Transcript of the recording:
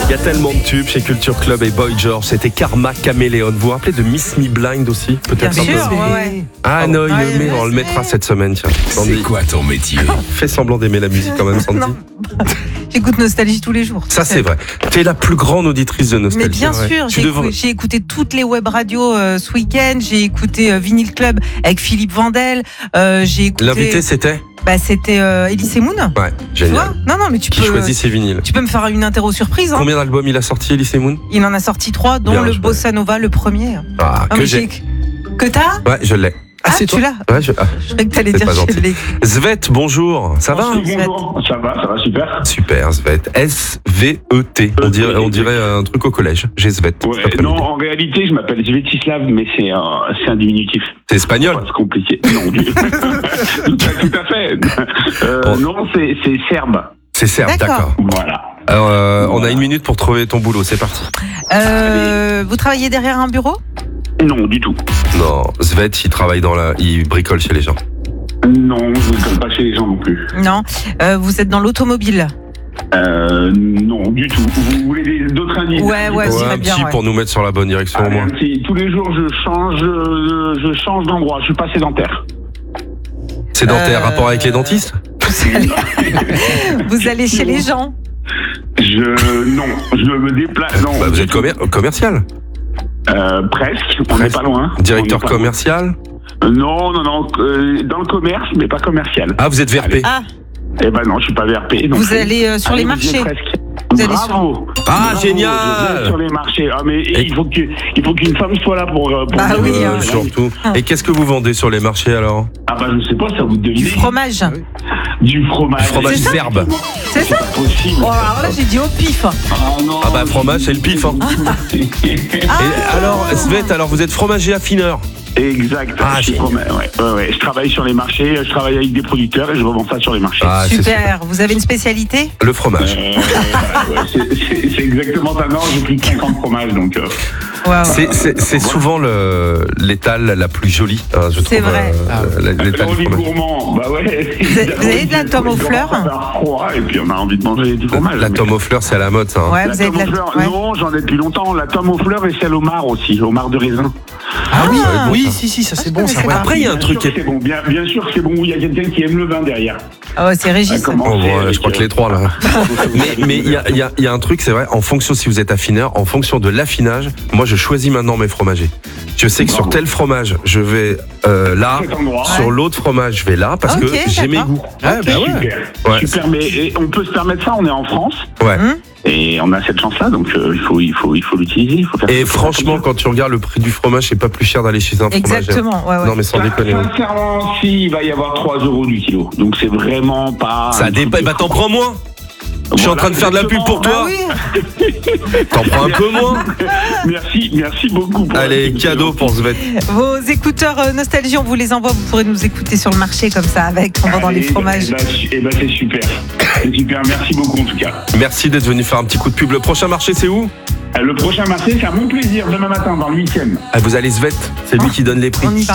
Il y a tellement de tubes chez Culture Club et Boy George. C'était Karma Caméléon. Vous vous rappelez de Miss Me Blind aussi? Peut-être Bien un sûr, peu. ouais. Ah non, on le mettra cette semaine. Tiens. C'est quoi ton métier? Fais semblant d'aimer la musique quand même, Sandy. Non. J'écoute Nostalgie tous les jours. Ça, c'est vrai. Tu es la plus grande auditrice de Nostalgie. Mais bien sûr, j'ai écouté toutes les web radios ce week-end. J'ai écouté Vinyl Club avec Philippe Vandel. J'ai écouté... L'invité, c'était c'était Elise Moon. Ouais, Tu génial. vois non, mais tu Qui peux... choisit ses vinyles? Tu peux me faire une interro surprise. Hein. Combien d'albums il a sorti, Elise Moon? Il en a sorti 3, dont Bien, le je Bossa Nova, le premier. Ah, que mais j'ai. Que t'as? Ouais, je l'ai. Ah, c'est tu toi? l'as? Ouais, Je croyais que t'allais C'est dire pas je gentil. l'ai. Svet, bonjour. Ça va? Bonjour, ça va super. Super, Svet. S-V-E-t. On dirait un truc au collège. J'ai Svet. Ouais, non, en réalité, je m'appelle Svetislav, mais c'est un diminutif. C'est espagnol? C'est compliqué. Non, tout à fait. Non, c'est serbe. C'est serbe, d'accord. Voilà. Alors, on a 1 minute pour trouver ton boulot, c'est parti. Vous travaillez derrière un bureau? Non, du tout. Non, Svet, il bricole chez les gens. Non, je ne connais pas chez les gens non plus. Non. Vous êtes dans l'automobile? Non, du tout. Vous voulez d'autres indices? Ouais, Ouais, j'irais un bien. petit Ouais. pour nous mettre sur la bonne direction au moins. Tous les jours, je change d'endroit. Je suis pas sédentaire. C'est dans tes rapports avec les dentistes? Vous allez chez les gens? Non, je me déplace. Non, Bah, vous êtes commercial? presque. On n'est pas loin. Directeur On est pas commercial? loin. Non. Dans le commerce, mais pas commercial. Ah, vous êtes VRP? Ah, Eh ben non, je suis pas VRP. vous allez sur les marchés? Vous allez Bravo. Ah, Bravo, génial. je vais sur les marchés. Ah, mais il faut qu'une femme soit là pour Bah dire, oui, hein. Surtout. Et qu'est-ce que vous vendez sur les marchés alors? Ah bah je sais pas, ça vous devine. Du fromage. Du fromage. Du fromage C'est ça serbe. C'est ça? Possible. Oh, alors là, j'ai dit au pif. Ah non. Ah bah fromage, c'est le pif. Hein. Et alors, Svet, vous êtes fromager affineur? Exact. Ah, je, suis ouais. Je travaille sur les marchés, je travaille avec des producteurs et je revends ça sur les marchés. Ah, c'est Super. Vous avez une spécialité? le fromage. Ouais, c'est exactement ça. Non, j'ai plus de 50 fromages, donc... Wow. C'est souvent l'étale la plus jolie, hein, je trouve. C'est vrai. L'étale On du est fromage. gourmand, bah ouais. Vous avez de la tome aux fleurs? Ça a froid et puis on a envie de manger du fromage. La tome aux fleurs, c'est à la mode, ça. Hein. Ouais, La vous avez tome de aux la... fleurs, ouais. non, j'en ai depuis longtemps. La tome aux fleurs et celle au mar aussi, au mar de raisin. Ah oui, Oui, si, ça c'est bon ça. connaissais Ouais. pas. Après, il y a un truc qui est... C'est bon, bien sûr que c'est bon. Il y a quelqu'un qui aime le vin derrière. Oh, c'est Régis. Comment Oh, c'est ouais, avec, je crois que les trois là. mais il y a un truc, c'est vrai, en fonction si vous êtes affineur, en fonction de l'affinage, moi je choisis maintenant mes fromagers. Je sais que sur tel fromage, je vais là, Cet endroit. sur l'autre fromage, je vais là, parce Ok, que j'ai mes d'accord. goûts. Ah, bah ouais. Super. Ouais. Super, mais on peut se permettre ça, on est en France. Ouais. Et on a cette chance-là, donc il faut l'utiliser. Il faut faire Et faut faire franchement, attention. quand tu regardes le prix du fromage, c'est pas plus cher d'aller chez un fromager. Exactement. Ouais. Non, mais sans déconner. Ouais. Sincèrement, si, il va y avoir 3 € du kilo. Donc c'est vraiment pas... Ça dépend. Bah t'en prends moins. Je suis en train de faire de la pub pour Bah toi. oui. T'en prends un peu moins. Merci beaucoup. Pour Allez, cadeau pour Svet. Vos écouteurs Nostalgie, on vous les envoie. Vous pourrez nous écouter sur le marché comme ça, avec en vendant les fromages. Eh ben c'est super. C'est super, merci beaucoup en tout cas. Merci d'être venu faire un petit coup de pub. Le prochain marché, c'est où? Le prochain marché, c'est à mon plaisir, demain matin, dans le 8e. Ah, vous allez Svet, c'est lui qui donne les prix. On y va.